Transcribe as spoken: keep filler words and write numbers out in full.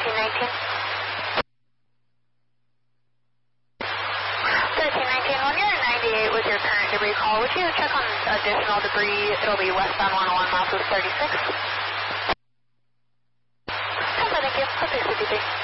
thirteen nineteen. thirteen nineteen, when you're at ninety-eight with your current debris call, would you check on additional debris? It'll be westbound one oh one, miles thirty-six. ten, thank you. I'll take fifty-three.